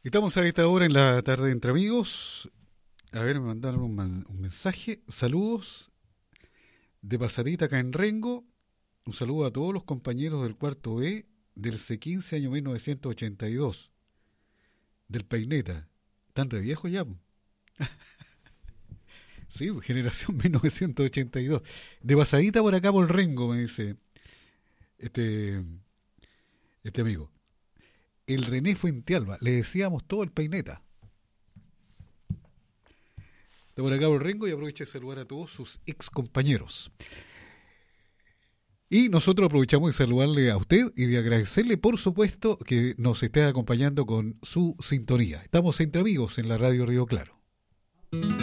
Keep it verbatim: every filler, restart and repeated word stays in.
Estamos a esta hora en la tarde entre amigos. A ver, me mandaron un, man- un mensaje. Saludos de pasadita acá en Rengo. Un saludo a todos los compañeros del cuarto B del C quince año mil novecientos ochenta y dos. Del Peineta. Tan re viejo ya, po. Sí, po, generación mil novecientos ochenta y dos. De pasadita por acá por Rengo, me dice este, este amigo. El René Fuentealba. Le decíamos todo el Peineta. Está por acá por Rengo y aprovecha de saludar a todos sus ex compañeros. Y nosotros aprovechamos de saludarle a usted y de agradecerle, por supuesto, que nos esté acompañando con su sintonía. Estamos entre amigos en la Radio Río Claro.